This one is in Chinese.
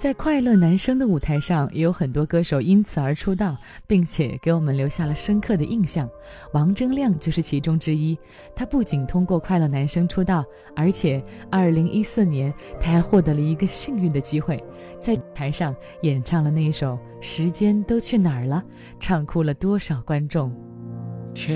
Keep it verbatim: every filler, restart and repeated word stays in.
在快乐男声的舞台上，也有很多歌手因此而出道，并且给我们留下了深刻的印象。王铮亮就是其中之一。他不仅通过快乐男声出道，而且二零一四年他还获得了一个幸运的机会，在台上演唱了那一首《时间都去哪儿了》，唱哭了多少观众。